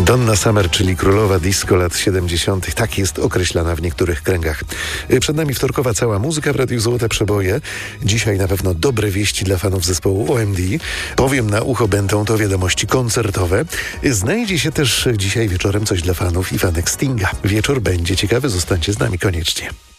Donna Summer, czyli królowa disco lat 70. Tak jest określana w niektórych kręgach. Przed nami wtorkowa cała muzyka w Radiu Złote Przeboje. Dzisiaj na pewno dobre wieści dla fanów zespołu OMD. Powiem na ucho, będą to wiadomości koncertowe. Znajdzie się też dzisiaj wieczorem coś dla fanów i fanek Stinga. Wieczór będzie ciekawy, zostańcie z nami koniecznie.